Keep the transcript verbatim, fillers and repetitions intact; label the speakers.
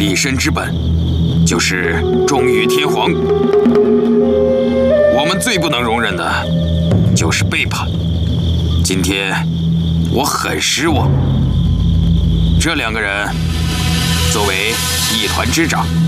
Speaker 1: 立身之本就是忠于天皇。我们最不能容忍的就是背叛。今天我很失望。这两个人作为一团之长，